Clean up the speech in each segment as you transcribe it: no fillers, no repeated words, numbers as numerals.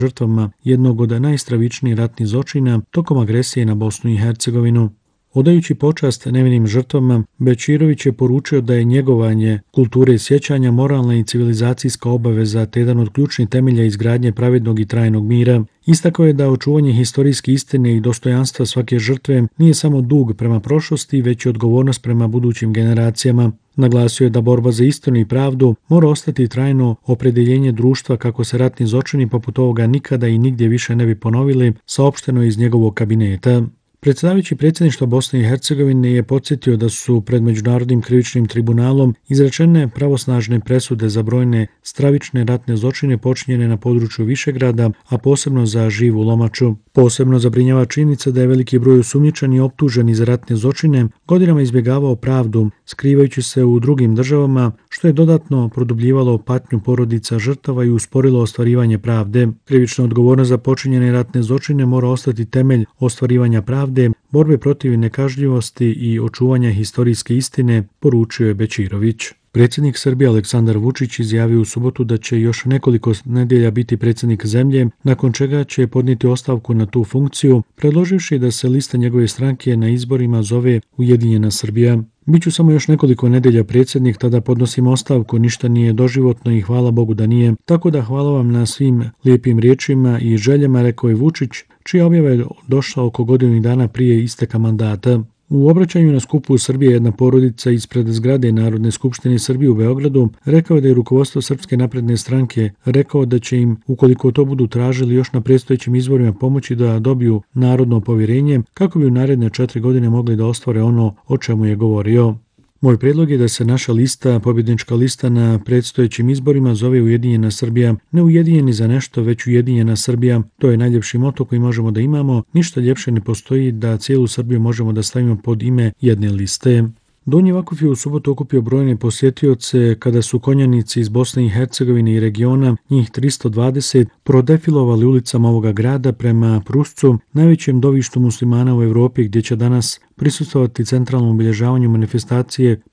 žrtvama jednog od najstravičnijih ratnih zločina tokom agresije na Bosnu i Hercegovinu. Odajući počast nevinim žrtvama, Bećirović je poručio da je njegovanje kulture sjećanja moralna i civilizacijska obaveza te jedan od ključnih temelja izgradnje pravednog i trajnog mira. Istakao je da očuvanje historijske istine i dostojanstva svake žrtve nije samo dug prema prošlosti, već i odgovornost prema budućim generacijama. Naglasio je da borba za istinu i pravdu mora ostati trajno opredjeljenje društva kako se ratni zločini poput ovoga nikada i nigdje više ne bi ponovili, saopšteno iz njegovog kabineta. Predsjedavajući predsjedništva Bosne i Hercegovine je podsjetio da su pred Međunarodnim krivičnim tribunalom izrečene pravosnažne presude za brojne stravične ratne zločine počinjene na području Višegrada, a posebno za Živu Lomaču. Posebno zabrinjava činjenica da je veliki broj osumnjičeni i optuženi za ratne zločine godinama izbjegavao pravdu, skrivajući se u drugim državama, što je dodatno produbljivalo patnju porodica žrtava i usporilo ostvarivanje pravde. Krivična odgovornost za počinjene ratne zločine mora ostati temelj ostvarivanja pravde, borbe protiv nekažnjivosti i očuvanja historijske istine, poručio je Bećirović. Predsjednik Srbije Aleksandar Vučić izjavio u subotu da će još nekoliko nedjelja biti predsjednik zemlje, nakon čega će podnijeti ostavku na tu funkciju, predloživši da se lista njegove stranke na izborima zove Ujedinjena Srbija. Biću samo još nekoliko nedjelja predsjednik, tada podnosim ostavku, ništa nije doživotno i hvala Bogu da nije. Tako da hvala vam na svim lijepim riječima i željama, rekao je Vučić, čija objava je došla oko godinu dana prije isteka mandata. U obraćanju na skupu Srbije jedna porodica ispred zgrade Narodne skupštine Srbije u Beogradu rekao je da je rukovodstvo Srpske napredne stranke rekao da će im, ukoliko to budu tražili još na predstojećim izborima, pomoći da dobiju narodno povjerenje kako bi u naredne 4 godine mogli da ostvare ono o čemu je govorio. Moj prijedlog je da se naša lista, pobjednička lista na predstojećim izborima zove Ujedinjena Srbija, ne ujedinjeni za nešto, već Ujedinjena Srbija. To je najljepši moto koji možemo da imamo, ništa ljepše ne postoji da cijelu Srbiju možemo da stavimo pod ime jedne liste. Donji Vakuf je u subotu okupio brojne posjetioce kada su konjanici iz Bosne i Hercegovine i regiona, njih 320, prodefilovali ulicama ovoga grada prema Pruscu, najvećem dovištu muslimana u Europi, gdje će danas prisustvovati centralnom obilježavanju manifestacije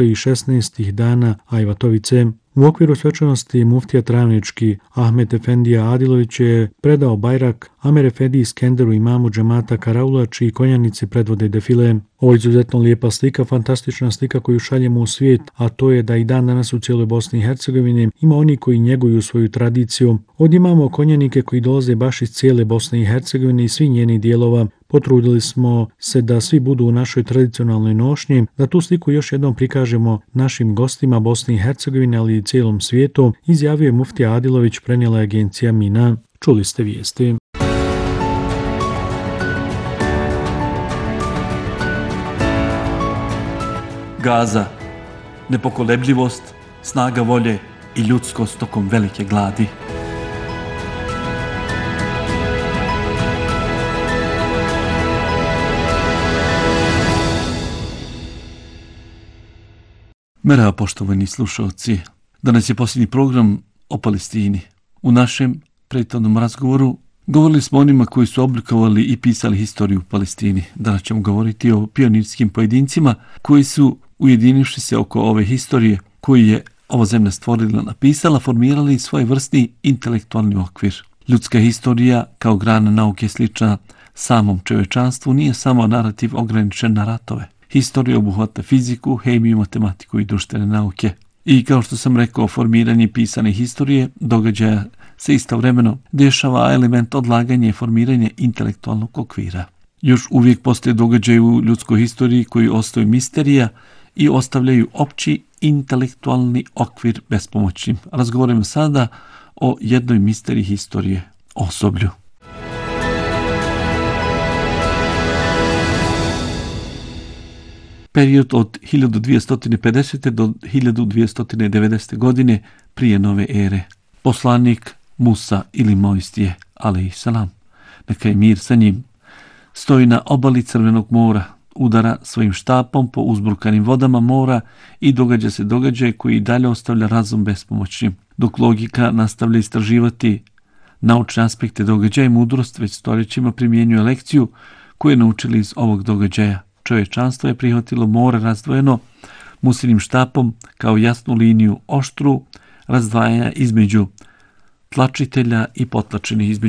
516 dana Ajvatovice. U okviru svečanosti muftija Travnički Ahmet Efendija Adilović je predao bajrak Amer Efendiji Skenderu, imamu džemata Karaula, čiji konjanici predvode defile. Ovo je izuzetno lijepa slika, fantastična slika koju šaljemo u svijet, a to je da i dan danas u cijeloj Bosni i Hercegovini ima oni koji njeguju svoju tradiciju. Ovdje imamo konjanike koji dolaze baš iz cijele Bosne i Hercegovine i svi njenih dijelova. Potrudili smo se da svi budu u našoj tradicionalnoj nošnji, da tu sliku još jednom prikažemo našim gostima Bosne i Hercegovine, ali i cijelom svijetu, izjavio je muftija Adilović, prenijela je agencija Mina. Čuli ste vijesti. Gaza, nepokolebljivost, snaga volje i ljudskost tokom velike gladi. Merhaba poštovani slušalci, danas je posljednji program o Palestini. U našem prethodnom razgovoru govorili smo o onima koji su oblikovali i pisali historiju u Palestini. Danas ćemo govoriti o pionirskim pojedincima koji su, ujedinivši se oko ove historije koju je ova zemlja stvorila, napisala, formirali svoj vrstni intelektualni okvir. Ljudska historija kao grana nauke slična samom čovječanstvu nije samo narativ ograničen na ratove. Historija obuhvata fiziku, hemiju, matematiku i društvene nauke. I kao što sam rekao, formiranje pisane historije događaja se istovremeno dešava element odlaganja i formiranja intelektualnog okvira. Još uvijek postoje događaje u ljudskoj historiji koji ostaju misterija i ostavljaju opći intelektualni okvir bespomoćnim. Razgovaramo sada o jednoj misteriji historije, osoblju. Period od 1250. do 1290. godine prije nove ere. Poslanik Musa ili Mojsije, alejsalam, neka je mir sa njim, stoji na obali Crvenog mora, udara svojim štapom po uzburkanim vodama mora i događa se događaj koji i dalje ostavlja razum bespomoćnim. Dok logika nastavlja istraživati naučne aspekte događaja, mudrost već stoljećima primjenjuje lekciju koju je naučili iz ovog događaja. Čovječanstvo je prihvatilo more razdvojeno Musinim štapom kao jasnu liniju oštru razdvajanja između tlačitelja i potlačenih između